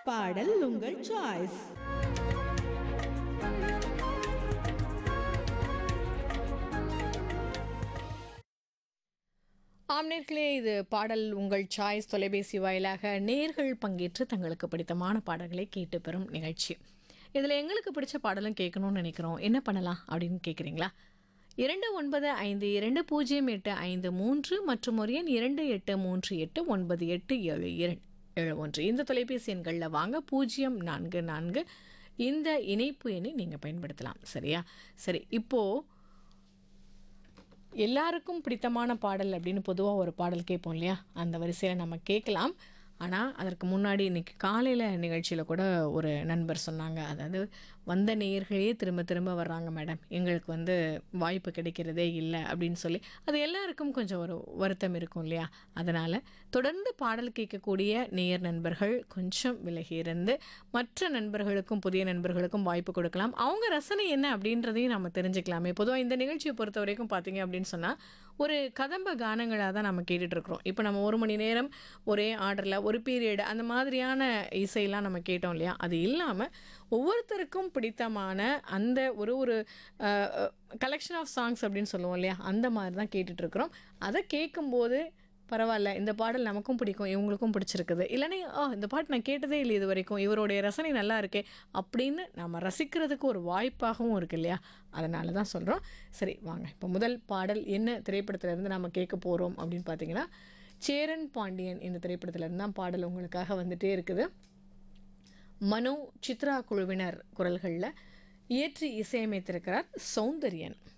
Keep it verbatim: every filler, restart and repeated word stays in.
பாடல் உங்கள் சாய்ஸ். ஆம்நேர்களே, இது பாடல் உங்கள் சாய்ஸ் தொலைபேசி வாயிலாக நேர்கள் பங்கேற்று தங்களுக்கு பிடித்தமான பாடல்களை கேட்டு பெறும் நிகழ்ச்சி. இதில் எங்களுக்கு பிடிச்ச பாடலும் கேட்கணும்னு நினைக்கிறோம். என்ன பண்ணலாம் அப்படின்னு கேட்குறீங்களா? இரண்டு ஒன்பது ஐந்து இரண்டு பூஜ்ஜியம் எட்டு ஐந்து மூன்று மற்றும் ஒரு எண் இரண்டு எட்டு மூன்று எட்டு ஒன்பது எட்டு ஏழு இரண்டு ஏழு ஒன்று. இந்த தொலைபேசி எண்களில் வாங்க. பூஜ்ஜியம் நான்கு நான்கு இந்த இணைப்பு எண்ணை நீங்கள் பயன்படுத்தலாம். சரியா? சரி, இப்போது எல்லாருக்கும் பிடித்தமான பாடல் அப்படின்னு பொதுவாக ஒரு பாடல் கேட்போம் இல்லையா? அந்த வரிசையில் நம்ம கேட்கலாம். ஆனால் அதற்கு முன்னாடி இன்றைக்கி காலையில் நிகழ்ச்சியில் கூட ஒரு நண்பர் சொன்னாங்க, அதாவது வந்த நேயர்களே திரும்ப திரும்ப வர்றாங்க மேடம், எங்களுக்கு வந்து வாய்ப்பு கிடைக்கிறதே இல்லை அப்படின்னு சொல்லி. அது எல்லாருக்கும் கொஞ்சம் ஒரு வருத்தம் இருக்கும் இல்லையா? அதனால் தொடர்ந்து பாடல் கேட்கக்கூடிய நேயர் நண்பர்கள் கொஞ்சம் விலகி இருந்து மற்ற நண்பர்களுக்கும் புதிய நண்பர்களுக்கும் வாய்ப்பு கொடுக்கலாம். அவங்க ரசனை என்ன அப்படின்றதையும் நம்ம தெரிஞ்சுக்கலாமே. பொதுவாக இந்த நிகழ்ச்சியை பொறுத்த வரைக்கும் பார்த்தீங்க அப்படின்னு சொன்னால் ஒரு கதம்ப கானங்களாக தான் நம்ம கேட்டுட்ருக்குறோம். இப்போ நம்ம ஒரு மணி நேரம் ஒரே ஆர்டரில் ஒரு பீரியட் அந்த மாதிரியான இசையெல்லாம் நம்ம கேட்டோம் இல்லையா? அது இல்லாமல் ஒவ்வொருத்தருக்கும் பிடித்தமான அந்த ஒரு ஒரு கலெக்ஷன் ஆஃப் சாங்ஸ் அப்படின்னு சொல்லுவோம் இல்லையா? அந்த மாதிரி தான் கேட்டுட்ருக்குறோம். அதை கேட்கும்போது பரவாயில்ல, இந்த பாடல் நமக்கும் பிடிக்கும், இவங்களுக்கும் பிடிச்சிருக்குது, இல்லைன்னா ஓ இந்த பாட்டு நான் கேட்டதே இல்லை இது வரைக்கும், இவருடைய ரசனை நல்லா இருக்கே அப்படின்னு நம்ம ரசிக்கிறதுக்கு ஒரு வாய்ப்பாகவும் இருக்குது இல்லையா? அதனால தான் சொல்கிறோம். சரி வாங்க, இப்போ முதல் பாடல் என்ன திரைப்படத்திலேருந்து நம்ம கேட்க போகிறோம் அப்படின்னு பார்த்தீங்கன்னா, சேரன் பாண்டியன் இந்த திரைப்படத்திலேருந்து தான் பாடல் உங்களுக்காக வந்துகிட்டே இருக்குது. மனோ சித்ரா குழுவினர் குரல்களில் இயற்றி இசையமைத்திருக்கிறார் சௌந்தர்யன்.